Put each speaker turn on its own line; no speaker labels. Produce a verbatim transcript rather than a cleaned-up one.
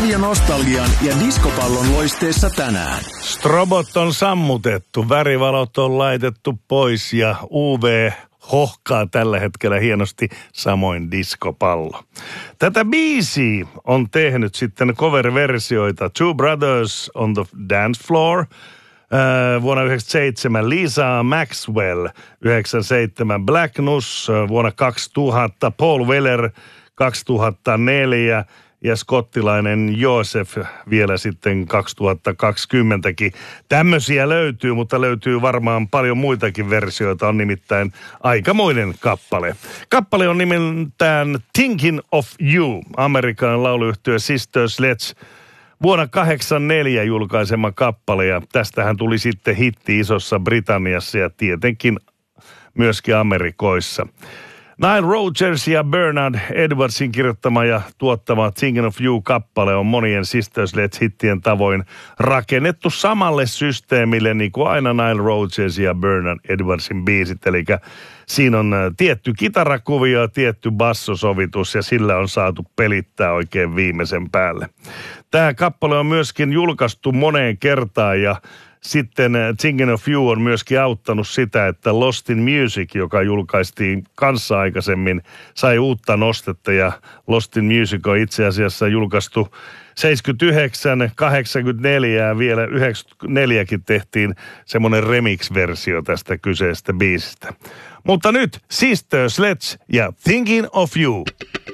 Radionostalgian ja diskopallon loisteessa tänään.
Strobot on sammutettu, värivalot on laitettu pois ja U V hohkaa tällä hetkellä hienosti, samoin diskopallo. Tätä biisiä on tehnyt sitten cover-versioita Two Brothers on the Dance Floor, äh, vuonna yhdeksänkymmentäseitsemän Lisa Maxwell, yhdeksänkymmentäseitsemän Black Nuss, vuonna kaksituhatta Paul Weller, kaksituhattaneljä ja skottilainen Joseph vielä sitten kaksituhattakaksikymmentäkin. Tämmöisiä löytyy, mutta löytyy varmaan paljon muitakin versioita, on nimittäin aikamoinen kappale. Kappale on nimeltään Thinking of You, amerikkalainen lauluyhtye Sister Sledge, vuonna kahdeksankymmentäneljä julkaisema kappale, ja tästähän tuli sitten hitti Isossa Britanniassa ja tietenkin myöskin Amerikoissa. Nile Rodgers ja Bernard Edwardsin kirjoittama ja tuottama Thinking of You-kappale on monien Sister Sledge-hittien tavoin rakennettu samalle systeemille, niin kuin aina Nile Rodgers ja Bernard Edwardsin biisit. Eli siinä on tietty kitarakuvio, tietty bassosovitus ja sillä on saatu pelittää oikein viimeisen päälle. Tämä kappale on myöskin julkaistu moneen kertaan ja sitten Thinking of You on myöskin auttanut sitä, että Lost in Music, joka julkaistiin kanssa aikaisemmin, sai uutta nostetta ja Lost in Music on itse asiassa julkaistu seitsemänkymmentäyhdeksän, kahdeksankymmentäneljä ja vielä yhdeksänkymmentäneljäkin tehtiin semmoinen remix-versio tästä kyseisestä biisistä. Mutta nyt Sister Sledge ja Thinking of You.